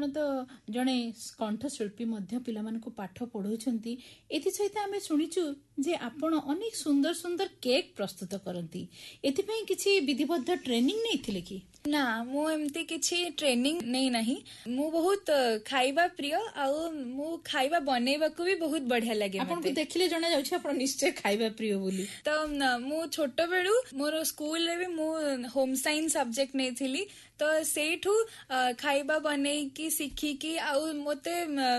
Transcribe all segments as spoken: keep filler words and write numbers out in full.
आपण तो जणे कंठशिल्पी मध्य पिलामानकु पाठ पढौछंती एथि सहित आमे सुनिचु जे आपण अनेक सुंदर सुंदर केक प्रस्तुत करंती एथि पई किछि विधिबद्ध ट्रेनिंग नैथिले कि ना मु एमती किछि ट्रेनिंग नै नाही मु बहुत खाइबा प्रिय आउ मु खाइबा बनेबा को भी बहुत बढ़िया लागे आपन को देखिले जणा जाउछ आपण निश्चय खाइबा प्रिय बोली तो मु छोटो बेलु मोर स्कूल रे भी मु होम साइंस सब्जेक्ट नेथिली तो सेठू खाइबा बनै की सिखी की आउ मते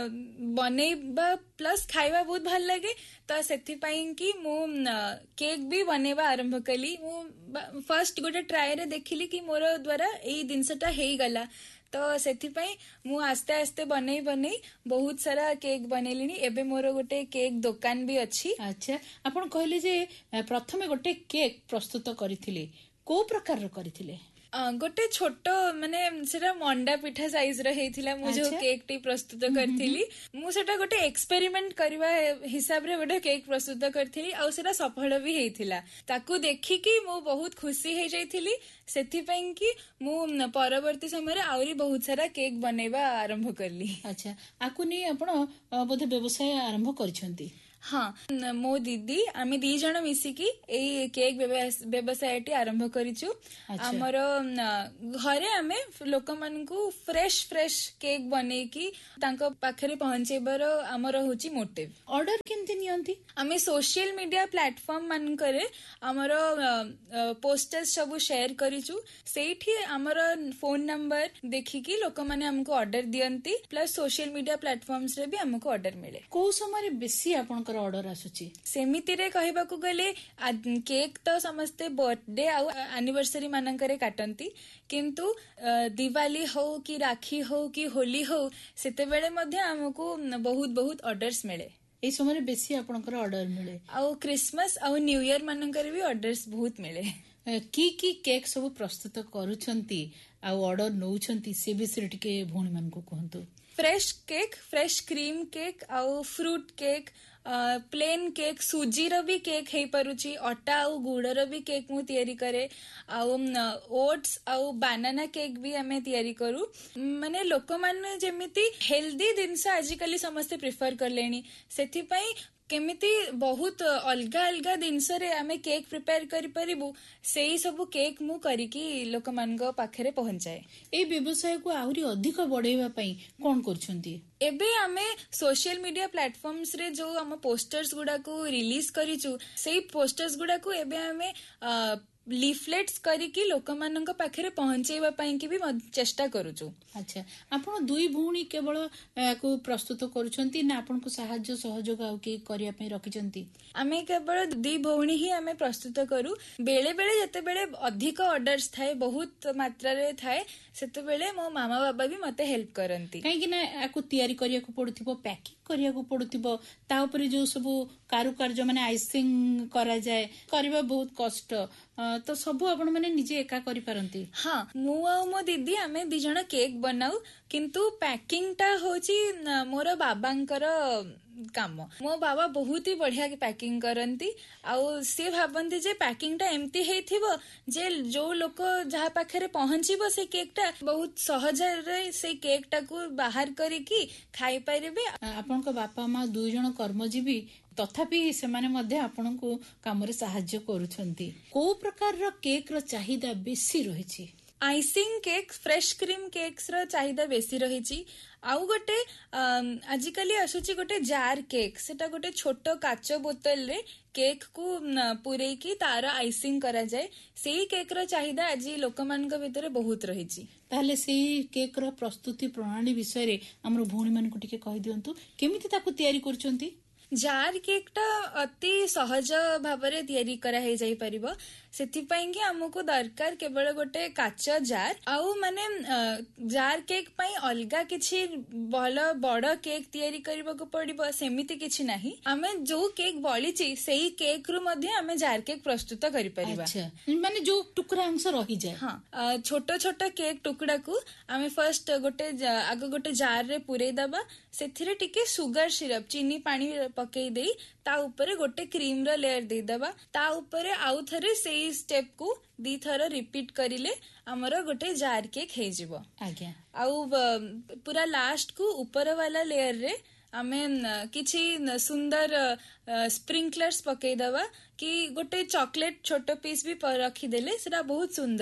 बनेबा प्लस खाइबा बहुत भल लागे तो सेथि पई की मु केक भी बनेबा आरंभ कली मु फर्स्ट गोटे ट्राई रे देखिली कि मोर द्वारा एई दिनसटा हेई गला तो सेथि पई मु आस्ते आस्ते बनै बनै बहुत सारा केक बनेलिनी एबे मोर गोटे केक दुकान भी अछि। अच्छा आपण कहले जे प्रथमे गोटे केक प्रस्तुत करिथिले को प्रकार रो करिथिले गोटे छोट माने सेटा मंडा पिठा साइज रे हेथिला मु जो केक टी प्रस्तुत करथिली मु सेटा गोटे एक्सपेरिमेंट करबा हिसाब रे गोटे केक प्रस्तुत करथिली आ सेटा सफल भी हेथिला ताकू देखि कि मु बहुत खुशी हे जाइथिली सेथि पई कि मु परवर्ती समय रे आउरी बहुत सारा केक बनेबा आरंभ करली। अच्छा आकु नै आपण बोधे व्यवसाय आरंभ करछंती हाँ मो दीदी आमे दी जण मिसी की एई केक व्यवसाय टी आरंभ करिचु। हमर घरे आमे लोक मन को फ्रेश फ्रेश केक बने की तांको पाखरे पहुंचेबार हमर होची मोटिव। ऑर्डर केमति नियंती आमे सोशल मीडिया प्लेटफॉर्म मान करे हमर पोस्टर्स सब शेयर करिचु सेठी हमर फोन नंबर देखि की लोक माने हमको order दियंती plus social media platforms रे भी हमको ऑर्डर मिले। को समय बेसी आपण ऑर्डर आसुची सेमिति रे कहबा को गले केक तो समस्ते बर्थडे आ एनिवर्सरी मानकरे काटंती किंतु दिवाली हो कि राखी हो कि होली हो सेते बेले मध्ये हमको बहुत बहुत ऑर्डर्स मिले। ए समय बेसी आपनकर ऑर्डर मिले आ क्रिसमस आ न्यू ईयर मानकरे भी ऑर्डर्स बहुत मिले। की की केक सब प्रस्तुत करूछंती आ ऑर्डर नउछंती से विषय टिके भोणी मन को कहंतु। Fresh cake fresh cream cake आउ फ्रूट केक प्लेन केक सुजी रो भी केक हे परुची अटा आउ गुड़ रो भी केक मु तयारी करे आउ ओट्स आउ बनाना केक भी हमें तयारी करू माने लोक माने जेमिति हेल्दी जिंस आजिकली समस्ते प्रिफर करलेनी सेथि पई केमिति बहुत अलगा अलगा जिनस रे आमे केक प्रिपेयर करि परिबु सेही सब केक मु करिकी लोक मानक पाखरे पहुंचाए। ए व्यवसाय को आउरी अधिक बढ़ेबा पई कोन करछंती एबे आमे सोशल मीडिया प्लेटफॉर्म्स रे जो हम पोस्टर्स गुडा को रिलीज करिचु सेही पोस्टर्स गुडा को एबे आमे लीफलेट्स करिकी लोक मानक पाखरे पहुंचेबा पई की भी चेष्टा करूछु। अच्छा आपण दुई भूणी केवल को प्रस्तुत करूछंती ना आपण को सहाय्य सहयोग आउ के करिया पई रखिचंती आमे केवल दुई भूणी ही आमे प्रस्तुत करू बेले बेले जते बेले अधिक ऑर्डर्स थाए बहुत मात्रा रे थाए सेते बेले मो मामा बाबा भी मते हेल्प करंती काहे कि ना आकु तयारी करिया को पड़ुथिबो पैकिंग करिया को पड़ुथिबो ता ऊपर जो सब कारुकार्य माने आइसिंग करा जाए करबा बहुत कष्ट तो सब आपण माने निजे एका करि पारंती। हाँ मु आ मो दीदी आमे दी जण केक बनाऊ किंतु पैकिंग टा होची मोर बाबांकर काम मो बाबा बहुत ही बढ़िया पैकिंग करंती आउ से भाबंती जे पैकिंग टा एम्ति हेथिबो जे जो लोक जहा पाखरे पहुंचीबो से केक टा बहुत सहज रे से केक टा को बाहर करिकी खाई पारिबे। आपण को बापा मां दुई जण कर्मजीवी तथापि सेमाने मध्ये आपनकु काम रे सहाय्य करूछंती को प्रकार रो केक रो चाहिदा बेसी रहिछि icing cake fresh cream cakes रो चाहिदा बेसी रहिछि आउ गोटे आजिकली आसुची गोटे जार केक सेटा गोटे छोटो काचो बोतल रे केक को पुरे की तार आइसिंग करा जाए सेही केक रो चाहिदा आज लोकमानक भितरे बहुत रहिछि। ताले सेही केक रो प्रस्तुति प्रणाली विषय रे हमर भौणी मान को टिके कहि दियंतु केमिति ताकू तयारी करछंती। जार केक टा अति सहज भाबरे तयारी करा हे जाई परिबो सेथि पई कि हमको दरकार केवल गोटे काचा जार आउ माने जार केक पई अलगा किछि भलो बड़ केक तयारी करबा को पड़िबो सेमिति किछि नाही हमें जो केक बळिछि सेही केक रु मध्ये हमें जार केक प्रस्तुत करि परिबा। अच्छा माने जो टुकड़ा अंश रहि जाय हां छोटो छोटो केक टुकड़ा को हमें फर्स्ट गोटे आगो गोटे जार रे पुरे दबा सेथिरे टिके सुगर सिरप चीनी पानी पकई दे ता ऊपर गोटे क्रीम रो लेयर देदबा ता ऊपर आउ थरे सेई स्टेप को दी थर रिपीट करिले हमर गोटे जार केक हे जिवो। आज्ञा आउ पूरा लास्ट को ऊपर वाला लेयर रे आमे किछि सुंदर स्प्रिंकलर्स पकई दबा कि गोटे चॉकलेट छोटो पीस भी रखी देले सेटा बहुत सुंदर